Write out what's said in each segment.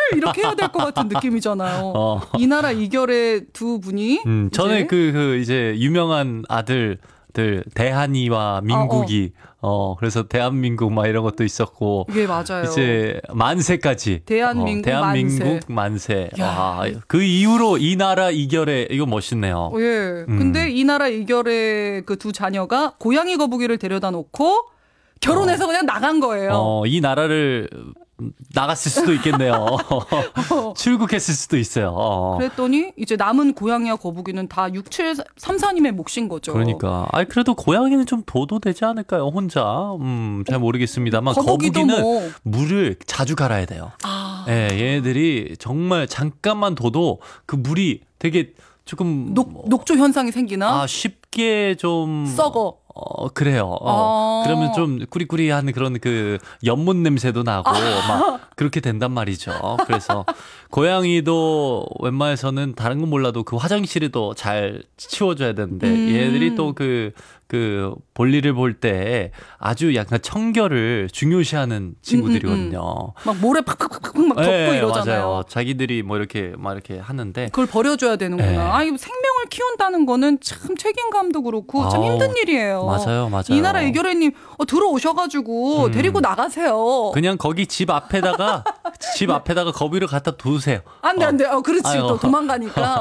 이렇게 해야 될 것 같은 느낌이잖아요. 이나라 이결의 두 분이. 전에 이제 유명한 아들들 대한이와 민국이 그래서 대한민국 막 이런 것도 있었고. 예, 맞아요. 이제 만세까지. 대한민국 만세. 그 이후로 이나라 이결의 이거 멋있네요. 예. 근데 이나라 이결의 그 두 자녀가 고양이 거북이를 데려다 놓고 결혼해서 그냥 나간 거예요. 이 나라를 나갔을 수도 있겠네요. 출국했을 수도 있어요. 그랬더니 이제 남은 고양이와 거북이는 다 6734님의 몫인 거죠. 그러니까. 그래도 고양이는 좀 도도되지 않을까요? 혼자. 잘 모르겠습니다만 거북이는 물을 자주 갈아야 돼요. 네, 얘네들이 정말 잠깐만 둬도 그 물이 되게 조금 녹조 현상이 생기나? 쉽게 좀 썩어. 그래요. 그러면 좀 꾸리꾸리한 그런 그 연못 냄새도 나고 막 그렇게 된단 말이죠. 그래서 고양이도 웬만해서는 다른 건 몰라도 그 화장실에도 잘 치워줘야 되는데 얘들이 또 그 볼일을 볼 때 아주 약간 청결을 중요시하는 친구들이거든요. 막 모래 팍팍팍팍 막 덮고 이러잖아요. 맞아요. 자기들이 뭐 이렇게 막 이렇게 하는데 그걸 버려줘야 되는구나. 이거 생명을 키운다는 거는 참 책임감도 그렇고 참 힘든 일이에요. 맞아요. 이나라 이결애님 들어오셔가지고 데리고 나가세요. 그냥 거기 집 앞에다가 거위를 갖다 두세요. 안 돼. 그렇지. 또 도망가니까.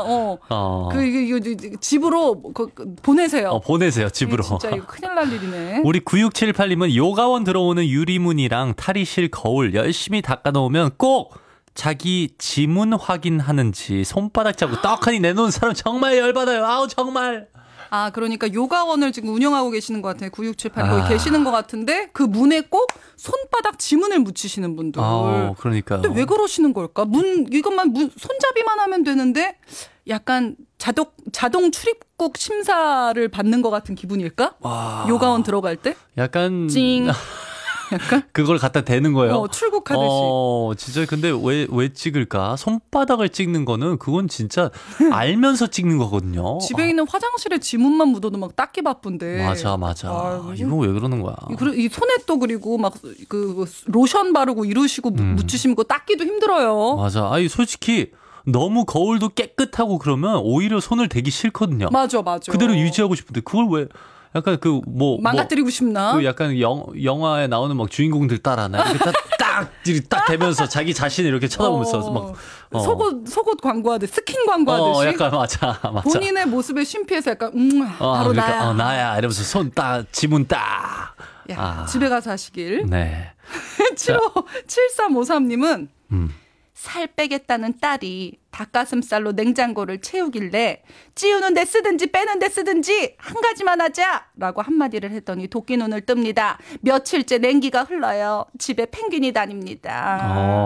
집으로 보내세요. 보내세요, 집으로. 진짜 이거 큰일 날 일이네. 우리 9678님은 요가원 들어오는 유리문이랑 탈의실 거울 열심히 닦아놓으면 꼭 자기 지문 확인하는지 손바닥 잡고 떡하니 내놓은 사람 정말 열받아요. 아우, 정말. 그러니까 요가원을 지금 운영하고 계시는 것 같아요. 9678 거기 계시는 것 같은데 그 문에 꼭 손바닥 지문을 묻히시는 분들. 그러니까요. 근데 왜 그러시는 걸까? 이것만 손잡이만 하면 되는데 약간 자동 출입국 심사를 받는 것 같은 기분일까? 요가원 들어갈 때? 약간 찡. 약간 그걸 갖다 대는 거예요. 출국하듯이. 진짜 근데 왜 찍을까? 손바닥을 찍는 거는 그건 진짜 알면서 찍는 거거든요. 집에 있는 화장실에 지문만 묻어도 막 닦기 바쁜데. 맞아. 이거 왜 그러는 거야? 이 손에 또 그리고 막 그 로션 바르고 이러시고 묻히시면 그거 닦기도 힘들어요. 맞아. 솔직히 너무 거울도 깨끗하고 그러면 오히려 손을 대기 싫거든요. 맞아. 그대로 유지하고 싶은데 그걸 왜? 약간 망가뜨리고 싶나? 그 약간 영화에 나오는 막 주인공들 따라나 이렇게 딱 대면서 자기 자신을 이렇게 쳐다보면서 막 속옷 광고하듯이 스킨 광고하듯이. 약간 맞아. 본인의 모습에 심피해서 약간 바로 그러니까, 나야. 나야 이러면서 손 딱 지문 딱. 집에 가서 하시길. 네. 7353님은 살 빼겠다는 딸이 닭가슴살로 냉장고를 채우길래 찌우는 데 쓰든지 빼는 데 쓰든지 한 가지만 하자라고 한마디를 했더니 도끼 눈을 뜹니다. 며칠째 냉기가 흘러요. 집에 펭귄이 다닙니다.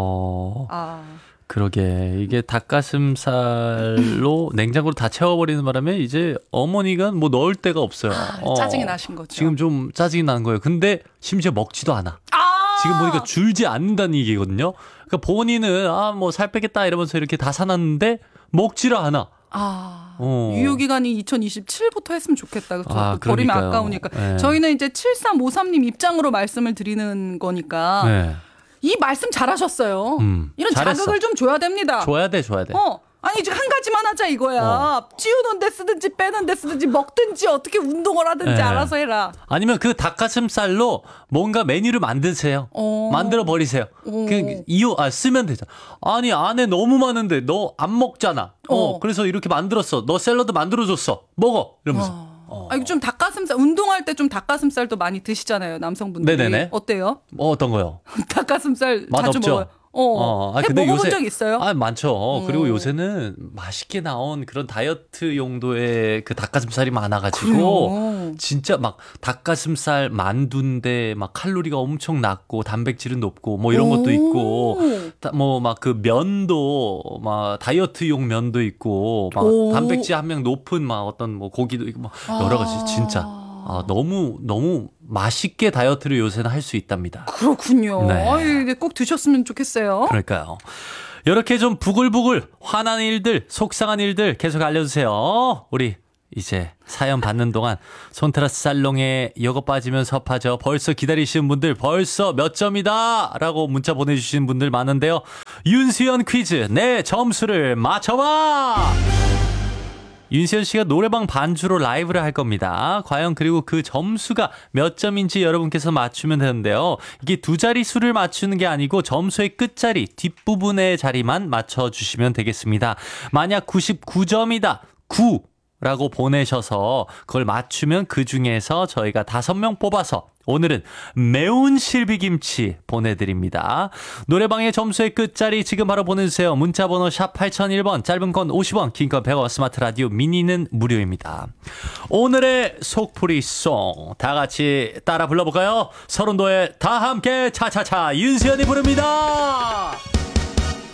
그러게 이게 닭가슴살로 냉장고를 다 채워버리는 바람에 이제 어머니가 뭐 넣을 데가 없어요. 짜증이 나신 거죠. 지금 좀 짜증이 난 거예요. 근데 심지어 먹지도 않아. 지금 보니까 줄지 않는다는 얘기거든요. 그러니까 본인은 뭐 살 빼겠다 이러면서 이렇게 다 사놨는데 먹지를 않아. 유효기간이 2027부터 했으면 좋겠다. 버리면 그러니까요. 아까우니까. 네. 저희는 이제 7353님 입장으로 말씀을 드리는 거니까 네. 이 말씀 잘하셨어요. 이런 잘했어. 자극을 좀 줘야 됩니다. 줘야 돼. 아니 이제 한 가지만 하자 이거야. 찌우는 데 쓰든지 빼는 데 쓰든지 먹든지 어떻게 운동을 하든지 알아서 해라. 아니면 그 닭가슴살로 뭔가 메뉴를 만드세요. 만들어 버리세요. 쓰면 되잖아. 아니 안에 너무 많은데 너 안 먹잖아. 그래서 이렇게 만들었어. 너 샐러드 만들어줬어. 먹어. 이러면서. 이거 좀 닭가슴살 운동할 때 좀 닭가슴살도 많이 드시잖아요 남성분들이. 네네네. 어때요? 어떤 거요? 닭가슴살 자주 맛없죠? 먹어요. 근데 먹어본 적 있어요? 많죠. 그리고 요새는 맛있게 나온 그런 다이어트 용도의 그 닭가슴살이 많아가지고 그래요? 진짜 막 닭가슴살 만두인데 막 칼로리가 엄청 낮고 단백질은 높고 뭐 이런 것도 있고 뭐 막 그 면도 막 다이어트용 면도 있고 막 단백질 함량 높은 막 어떤 뭐 고기도 있고 막 여러 가지 진짜. 너무 맛있게 다이어트를 요새는 할 수 있답니다. 그렇군요. 네. 꼭 드셨으면 좋겠어요. 그러니까요. 이렇게 좀 부글부글 화난 일들, 속상한 일들 계속 알려주세요. 우리 이제 사연 받는 동안 손테라스 살롱에 이거 빠지면 섭하죠. 벌써 기다리시는 분들 벌써 몇 점이다 라고 문자 보내주시는 분들 많은데요. 윤수연 퀴즈 내 점수를 맞춰봐. 윤수연 씨가 노래방 반주로 라이브를 할 겁니다. 과연 그리고 그 점수가 몇 점인지 여러분께서 맞추면 되는데요. 이게 두 자리 수를 맞추는 게 아니고 점수의 끝자리 뒷부분의 자리만 맞춰주시면 되겠습니다. 만약 99점이다. 9 라고 보내셔서 그걸 맞추면 그 중에서 저희가 5명 뽑아서 오늘은 매운 실비김치 보내드립니다. 노래방의 점수의 끝자리 지금 바로 보내주세요. 문자번호 샵 8001번, 짧은 건 50원, 긴 건 100원, 스마트 라디오 미니는 무료입니다. 오늘의 속풀이송 다 같이 따라 불러볼까요? 서른도의 다 함께 차차차 윤수연이 부릅니다.